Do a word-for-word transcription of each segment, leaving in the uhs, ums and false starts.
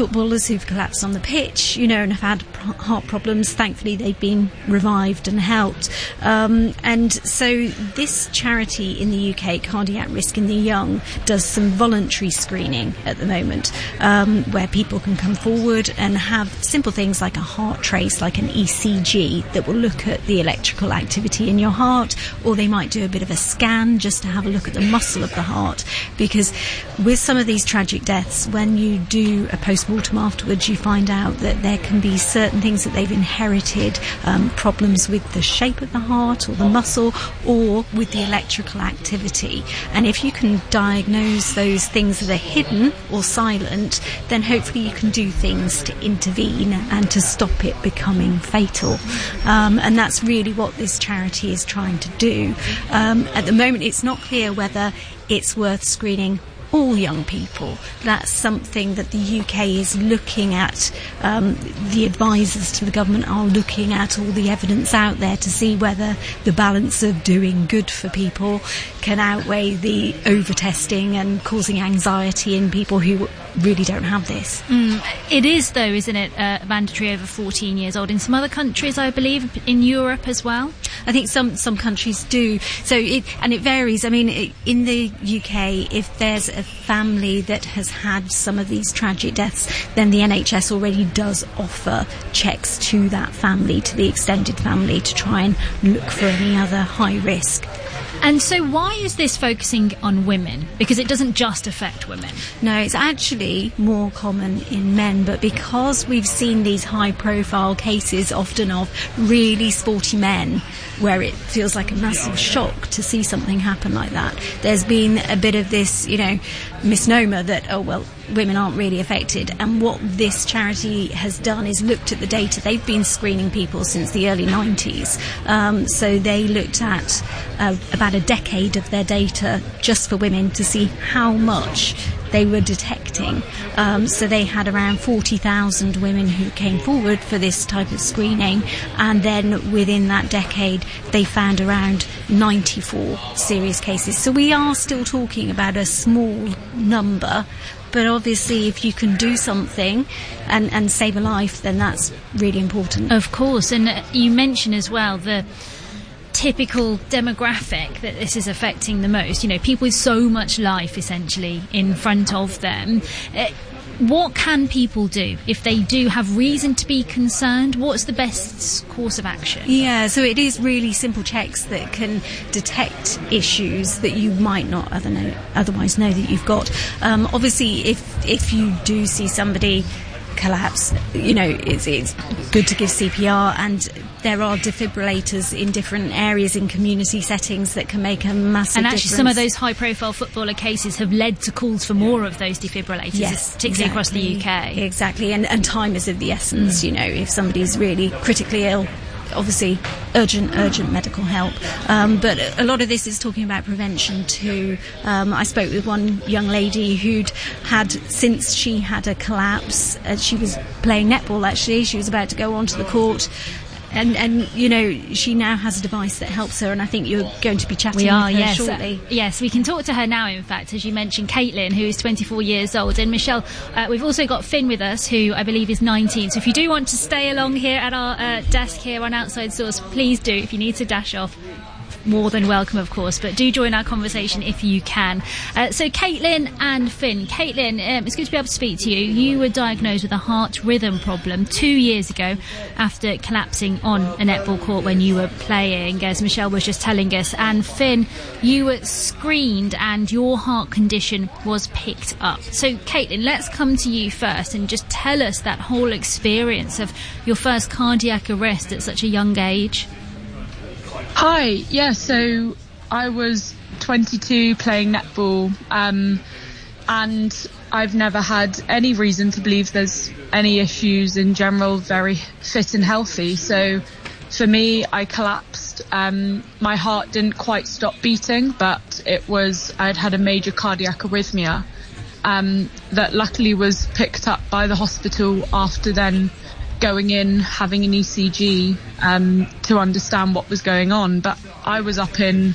footballers who've collapsed on the pitch, you know, and have had heart problems. Thankfully, they've been revived and helped. Um, and so this charity in the U K, Cardiac Risk in the Young, does some voluntary screening at the moment, um, where people can come forward and have simple things like a heart trace, like an E C G, that will look at the electrical activity in your heart, or they might do a bit of a scan just to have a look at the muscle of the heart. Because with some of these tragic deaths, when you do a post-mortem afterwards, you find out that there can be certain things that they've inherited, um, problems with the shape of the heart or the muscle, or with the electrical activity. And if you can diagnose those things that are hidden or silent, then hopefully you can do things to intervene and to stop it becoming fatal. Um, and that's really what this charity is trying to do. Um, at the moment, it's not clear whether it's worth screening all young people. That's something that the U K is looking at. Um, the advisors to the government are looking at all the evidence out there to see whether the balance of doing good for people can outweigh the over-testing and causing anxiety in people who really don't have this. Mm. It is, though, isn't it, uh, mandatory over fourteen years old in some other countries, I believe, in Europe as well? I think some, some countries do. So it, and it varies. I mean, it, in the U K, if there's a family that has had some of these tragic deaths, then the N H S already does offer checks to that family, to the extended family, to try and look for any other high risk. And so why is this focusing on women? Because it doesn't just affect women. No, it's actually more common in men, but because we've seen these high-profile cases often of really sporty men, where it feels like a massive shock to see something happen like that, there's been a bit of this, you know, misnomer that, oh, well, women aren't really affected. And what this charity has done is looked at the data. They've been screening people since the early nineties. Um, so they looked at uh, about a decade of their data just for women to see how much they were detecting. Um, so they had around forty thousand women who came forward for this type of screening, and then within that decade they found around ninety-four serious cases. So we are still talking about a small number, but obviously if you can do something and, and save a life, then that's really important. Of course. And uh, you mentioned as well the typical demographic that this is affecting the most, you know, people with so much life essentially in front of them. Uh, what can people do if they do have reason to be concerned? What's the best course of action? Yeah, so it is really simple checks that can detect issues that you might not other know, otherwise know that you've got. Um, obviously, if if you do see somebody collapse, you know, it's, it's good to give C P R, and there are defibrillators in different areas in community settings that can make a massive difference. And actually difference. Some of those high-profile footballer cases have led to calls for more of those defibrillators, yes, particularly exactly. across the U K. Exactly, and, and time is of the essence, mm. you know, if somebody's really critically ill, obviously urgent, urgent medical help. Um, but a lot of this is talking about prevention too. Um, I spoke with one young lady who'd had, since she had a collapse, uh, she was playing netball actually, she was about to go onto the court, and, and you know, she now has a device that helps her, and I think you're going to be chatting we are, with her yes. shortly. Uh, yes, we can talk to her now, in fact, as you mentioned, Caitlin, who is twenty-four years old. And Michelle, uh, we've also got Finn with us, who I believe is nineteen. So if you do want to stay along here at our uh, desk here on Outside Source, please do. If you need to dash off, more than welcome, of course, but do join our conversation if you can. Uh, so Caitlin and Finn. Caitlin, um, it's good to be able to speak to you. You were diagnosed with a heart rhythm problem two years ago after collapsing on a netball court when you were playing, as Michelle was just telling us. And Finn, you were screened and your heart condition was picked up. So Caitlin, let's come to you first and just tell us that whole experience of your first cardiac arrest at such a young age. Hi, yeah, so I was twenty-two playing netball, um, and I've never had any reason to believe there's any issues in general, very fit and healthy. So for me, I collapsed. Um, my heart didn't quite stop beating, but it was, I'd had a major cardiac arrhythmia um, that luckily was picked up by the hospital after then going in, having an E C G um, to understand what was going on. But I was up in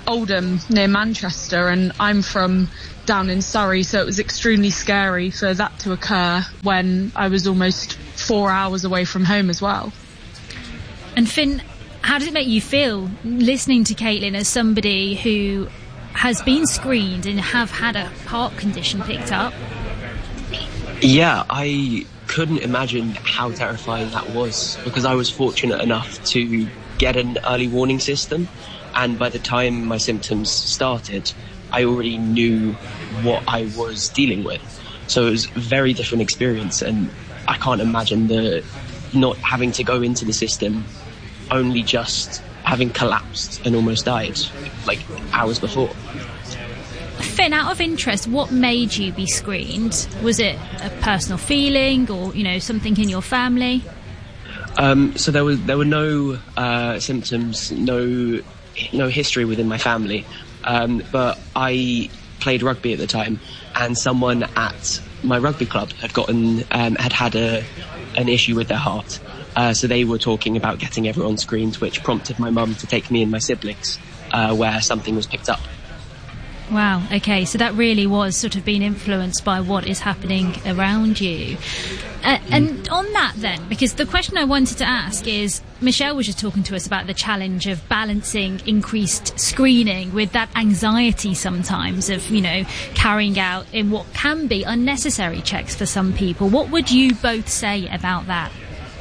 Oldham near Manchester, and I'm from down in Surrey, so it was extremely scary for that to occur when I was almost four hours away from home as well. And Finn, how does it make you feel listening to Caitlin as somebody who has been screened and have had a heart condition picked up? Yeah, I couldn't imagine how terrifying that was, because I was fortunate enough to get an early warning system, and by the time my symptoms started, I already knew what I was dealing with. So it was a very different experience, and I can't imagine the not having to go into the system, only just having collapsed and almost died like hours before. Finn, out of interest, what made you be screened? Was it a personal feeling, or, you know, something in your family? Um, so there was there were no uh, symptoms, no no history within my family, um, but I played rugby at the time, and someone at my rugby club had gotten um, had had a an issue with their heart, uh, so they were talking about getting everyone screened, which prompted my mum to take me and my siblings uh, where something was picked up. Wow, okay, so that really was sort of being influenced by what is happening around you. Uh, and on that then, because the question I wanted to ask is, Michelle was just talking to us about the challenge of balancing increased screening with that anxiety sometimes of, you know, carrying out in what can be unnecessary checks for some people. What would you both say about that?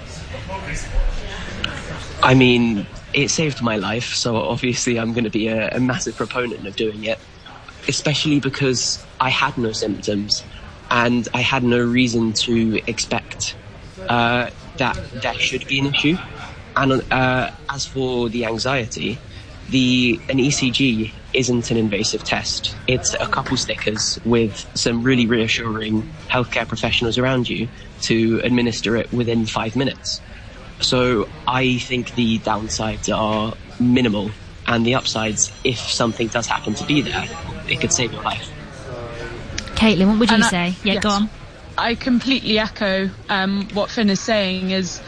I mean, it saved my life, so obviously I'm going to be a, a massive proponent of doing it. Especially because I had no symptoms and I had no reason to expect uh, that there should be an issue. And uh, as for the anxiety, the an E C G isn't an invasive test. It's a couple stickers with some really reassuring healthcare professionals around you to administer it within five minutes. So I think the downsides are minimal. And the upsides, if something does happen to be there, it could save your life. Caitlin, what would you and say? I, yeah, yes, go on. I completely echo um, what Finn is saying. Is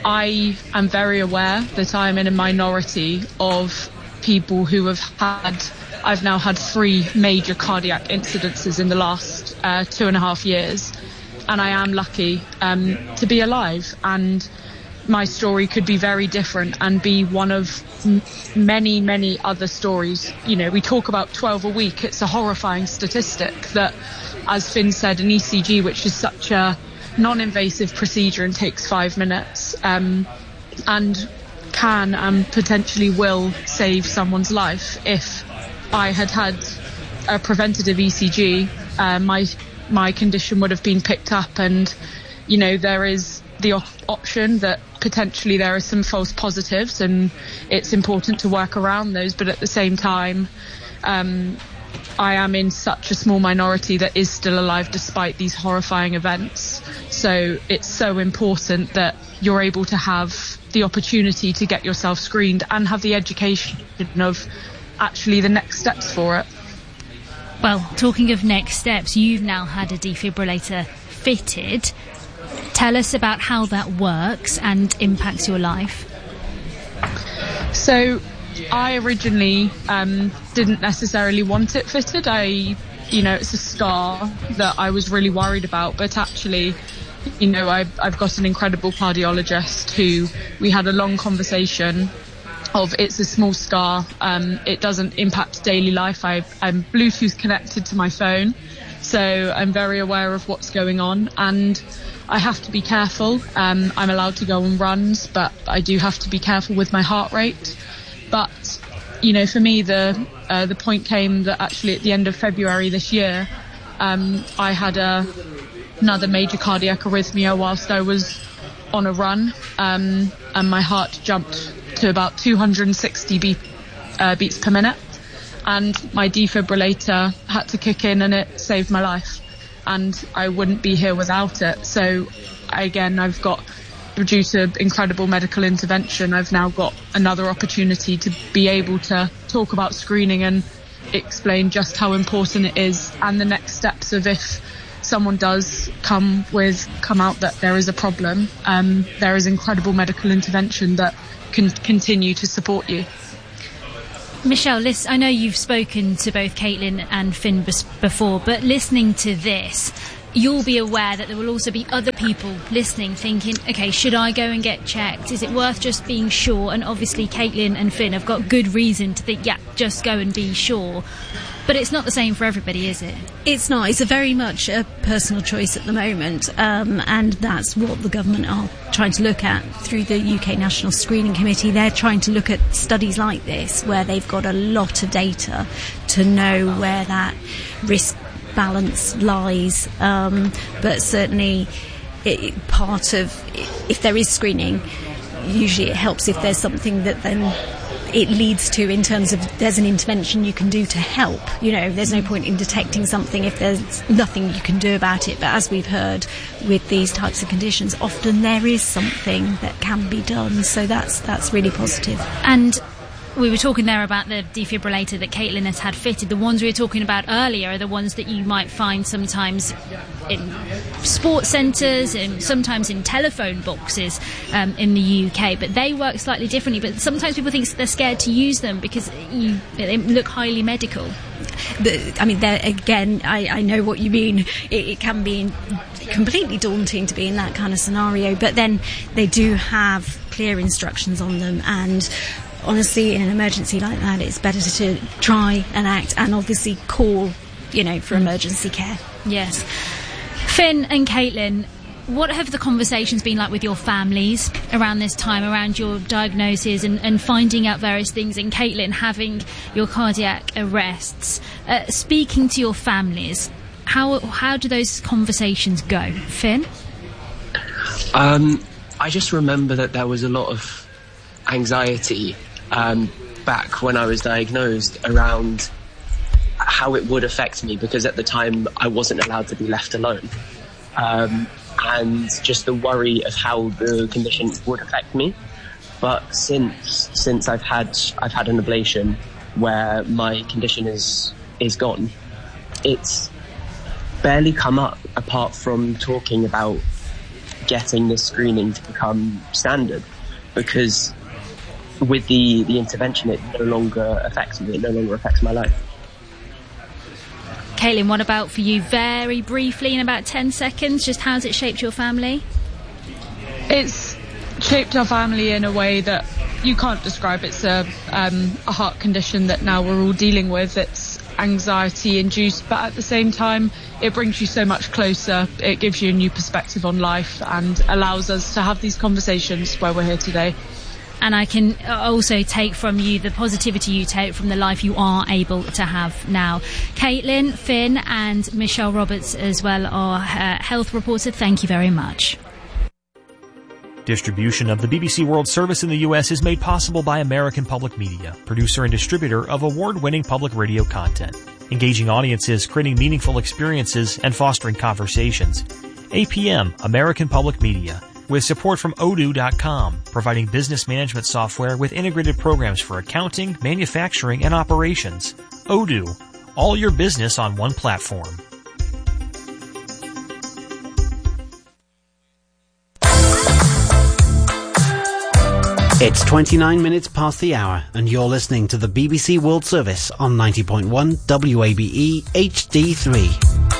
I am very aware that I'm in a minority of people who have had, I've now had three major cardiac incidences in the last uh, two and a half years. And I am lucky um, to be alive. And my story could be very different and be one of m- many, many other stories. You know, we talk about twelve a week. It's a horrifying statistic that, as Finn said, an E C G, which is such a non-invasive procedure and takes five minutes, um, and can and potentially will save someone's life. If I had had a preventative E C G, uh, my my condition would have been picked up, and, you know, there is the op- option that potentially there are some false positives, and it's important to work around those. But at the same time, um, I am in such a small minority that is still alive despite these horrifying events. So it's so important that you're able to have the opportunity to get yourself screened and have the education of actually the next steps for it. Well, talking of next steps, you've now had a defibrillator fitted. Tell us about how that works and impacts your life. So I originally um, didn't necessarily want it fitted. I, you know, it's a scar that I was really worried about, but actually, you know, I've, I've got an incredible cardiologist who we had a long conversation of it's a small scar. Um, it doesn't impact daily life. I, I'm Bluetooth connected to my phone, so I'm very aware of what's going on, and I have to be careful. Um, I'm allowed to go on runs, but I do have to be careful with my heart rate. But, you know, for me, the uh, the point came that actually at the end of February this year, um, I had a, another major cardiac arrhythmia whilst I was on a run, um, and my heart jumped to about two hundred sixty beat, uh, beats per minute, and my defibrillator had to kick in, and it saved my life. And I wouldn't be here without it. So again, I've got, due to incredible medical intervention, I've now got another opportunity to be able to talk about screening and explain just how important it is, and the next steps of if someone does come with come out that there is a problem, um, there is incredible medical intervention that can continue to support you. Michelle, listen, I know you've spoken to both Caitlin and Finn bes- before, but listening to this, you'll be aware that there will also be other people listening thinking, okay, should I go and get checked? Is it worth just being sure? And obviously Caitlin and Finn have got good reason to think, yeah, just go and be sure. But it's not the same for everybody, is it? It's not. It's a very much a personal choice at the moment, um, and that's what the government are trying to look at through the U K National Screening Committee. They're trying to look at studies like this where they've got a lot of data to know where that risk balance lies, um, but certainly it, part of, if there is screening, usually it helps if there's something that then it leads to in terms of there's an intervention you can do to help. You know, there's no point in detecting something if there's nothing you can do about it. But as we've heard with these types of conditions, often there is something that can be done. So that's that's really positive. And we were talking there about the defibrillator that Caitlin has had fitted. The ones we were talking about earlier are the ones that you might find sometimes in sports centres and sometimes in telephone boxes um, in the U K. But they work slightly differently. But sometimes people think they're scared to use them because you, they look highly medical. The, I mean, again, I, I know what you mean. It, it can be completely daunting to be in that kind of scenario. But then they do have clear instructions on them, and honestly, in an emergency like that, it's better to try and act and obviously call, you know, for emergency care. Yes. Finn and Caitlin, what have the conversations been like with your families around this time, around your diagnosis and, and finding out various things, and Caitlin having your cardiac arrests? Uh, speaking to your families, how how do those conversations go? Finn? Um, I just remember that there was a lot of anxiety Um, back when I was diagnosed around how it would affect me, because at the time I wasn't allowed to be left alone, um, and just the worry of how the condition would affect me. But since since I've had I've had an ablation where my condition is is gone, it's barely come up apart from talking about getting this screening to become standard, because with the, the intervention, it no longer affects me. It no longer affects my life. Caitlin, what about for you? Very briefly, in about ten seconds, just how's it shaped your family? It's shaped our family in a way that you can't describe. It's a, um, a heart condition that now we're all dealing with. It's anxiety-induced, but at the same time, it brings you so much closer. It gives you a new perspective on life and allows us to have these conversations where we're here today. And I can also take from you the positivity you take from the life you are able to have now. Caitlin, Finn and Michelle Roberts as well, our uh, health reporter, thank you very much. Distribution of the B B C World Service in the U S is made possible by American Public Media, producer and distributor of award-winning public radio content, engaging audiences, creating meaningful experiences, and fostering conversations. A P M, American Public Media, with support from Odoo dot com, providing business management software with integrated programs for accounting, manufacturing, and operations. Odoo, all your business on one platform. It's twenty-nine minutes past the hour, and you're listening to the B B C World Service on ninety point one W A B E H D three.